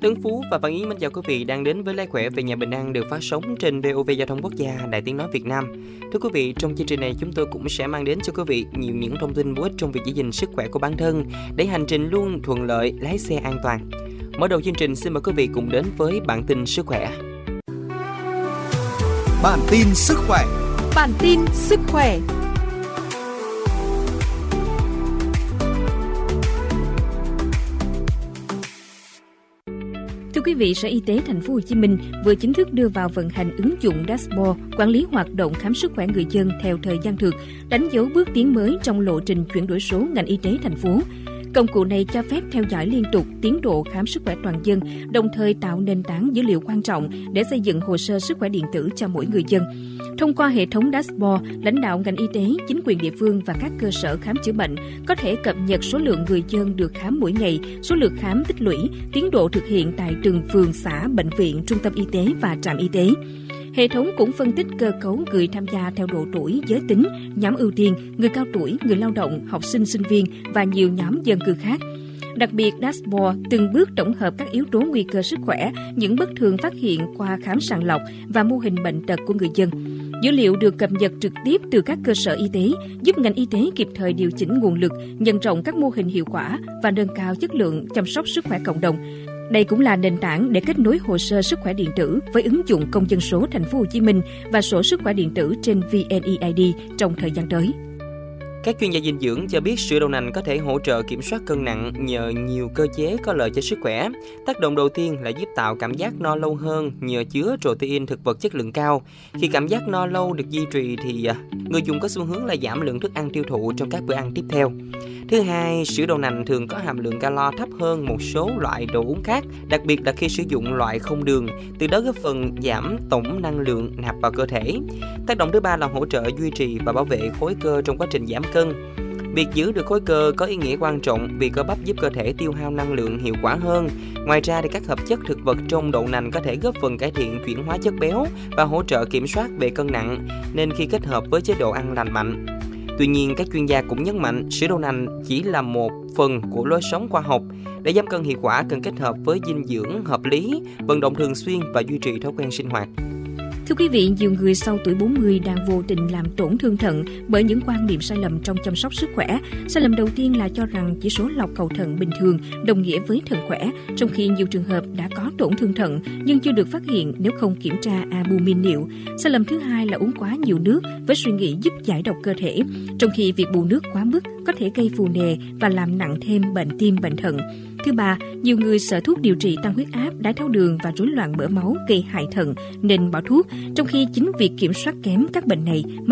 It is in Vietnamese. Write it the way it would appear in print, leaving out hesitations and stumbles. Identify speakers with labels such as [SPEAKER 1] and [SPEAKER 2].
[SPEAKER 1] Tấn Phú và Văn Yến mến chào quý vị đang đến với Lái Khỏe về nhà Bình An được phát sóng trên VOV Giao thông Quốc gia, Đài Tiếng nói Việt Nam. Thưa quý vị, trong chương trình này chúng tôi cũng sẽ mang đến cho quý vị nhiều những thông tin bổ ích trong việc giữ gìn sức khỏe của bản thân để hành trình luôn thuận lợi, lái xe an toàn. Mở đầu chương trình xin mời quý vị cùng đến với bản tin sức khỏe.
[SPEAKER 2] Bản tin sức khỏe.
[SPEAKER 3] Bản tin sức khỏe. Thưa quý vị, Sở Y tế Thành phố Hồ Chí Minh vừa chính thức đưa vào vận hành ứng dụng Dashboard quản lý hoạt động khám sức khỏe người dân theo thời gian thực, đánh dấu bước tiến mới trong lộ trình chuyển đổi số ngành y tế thành phố. Công cụ này cho phép theo dõi liên tục tiến độ khám sức khỏe toàn dân, đồng thời tạo nền tảng dữ liệu quan trọng để xây dựng hồ sơ sức khỏe điện tử cho mỗi người dân. Thông qua hệ thống Dashboard, lãnh đạo ngành y tế, chính quyền địa phương và các cơ sở khám chữa bệnh có thể cập nhật số lượng người dân được khám mỗi ngày, số lượt khám tích lũy, tiến độ thực hiện tại từng phường, xã, bệnh viện, trung tâm y tế và trạm y tế. Hệ thống cũng phân tích cơ cấu người tham gia theo độ tuổi, giới tính, nhóm ưu tiên, người cao tuổi, người lao động, học sinh, sinh viên và nhiều nhóm dân cư khác. Đặc biệt, Dashboard từng bước tổng hợp các yếu tố nguy cơ sức khỏe, những bất thường phát hiện qua khám sàng lọc và mô hình bệnh tật của người dân. Dữ liệu được cập nhật trực tiếp từ các cơ sở y tế, giúp ngành y tế kịp thời điều chỉnh nguồn lực, nhân rộng các mô hình hiệu quả và nâng cao chất lượng chăm sóc sức khỏe cộng đồng. Đây cũng là nền tảng để kết nối hồ sơ sức khỏe điện tử với ứng dụng công dân số Thành phố Hồ Chí Minh và sổ sức khỏe điện tử trên VNeID trong thời gian tới.
[SPEAKER 1] Các chuyên gia dinh dưỡng cho biết sữa đậu nành có thể hỗ trợ kiểm soát cân nặng nhờ nhiều cơ chế có lợi cho sức khỏe. Tác động đầu tiên là giúp tạo cảm giác no lâu hơn nhờ chứa protein thực vật chất lượng cao. Khi cảm giác no lâu được duy trì thì người dùng có xu hướng là giảm lượng thức ăn tiêu thụ trong các bữa ăn tiếp theo. Thứ hai, sữa đậu nành thường có hàm lượng calo thấp hơn một số loại đồ uống khác, đặc biệt là khi sử dụng loại không đường, từ đó góp phần giảm tổng năng lượng nạp vào cơ thể. Tác động thứ ba là hỗ trợ duy trì và bảo vệ khối cơ trong quá trình giảm cân. Việc giữ được khối cơ có ý nghĩa quan trọng vì cơ bắp giúp cơ thể tiêu hao năng lượng hiệu quả hơn. Ngoài ra thì các hợp chất thực vật trong đậu nành có thể góp phần cải thiện chuyển hóa chất béo và hỗ trợ kiểm soát về cân nặng, nên khi kết hợp với chế độ ăn lành mạnh. Tuy nhiên, các chuyên gia cũng nhấn mạnh sữa đậu nành chỉ là một phần của lối sống khoa học. Để giảm cân hiệu quả cần kết hợp với dinh dưỡng hợp lý, vận động thường xuyên và duy trì thói quen sinh hoạt.
[SPEAKER 3] Thưa quý vị, nhiều người sau tuổi 40 đang vô tình làm tổn thương thận bởi những quan niệm sai lầm trong chăm sóc sức khỏe. Sai lầm đầu tiên là cho rằng chỉ số lọc cầu thận bình thường đồng nghĩa với thận khỏe, trong khi nhiều trường hợp đã có tổn thương thận nhưng chưa được phát hiện nếu không kiểm tra albumin niệu. Sai lầm thứ hai là uống quá nhiều nước với suy nghĩ giúp giải độc cơ thể, trong khi việc bù nước quá mức có thể gây phù nề và làm nặng thêm bệnh tim, bệnh thận. Thứ ba, nhiều người sợ thuốc điều trị tăng huyết áp, đái tháo đường và rối loạn mỡ máu gây hại thận nên bỏ thuốc, trong khi chính việc kiểm soát kém các bệnh này